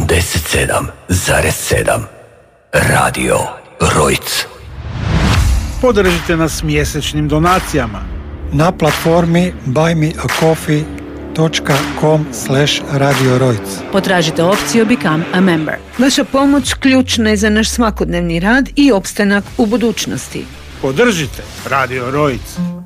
87,7 Radio Rojc. Podržite nas mjesečnim donacijama na platformi buymeacoffee.com/Radio Rojc. Potražite opciju Become a Member. Vaša pomoć ključna je za naš svakodnevni rad i opstanak u budućnosti. Podržite Radio Rojc.